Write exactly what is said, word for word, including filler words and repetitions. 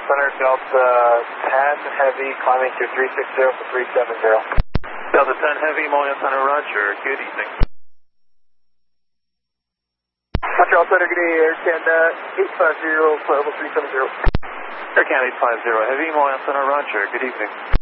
Center, Delta ten Heavy, climbing to three six zero for three seven zero. Delta ten Heavy, Montreal Center, roger. Good evening. Montreal Center, good day, Air Canada eight five zero, flight level three seven zero. Air Canada eight five zero Heavy, Montreal Center, roger. Good evening.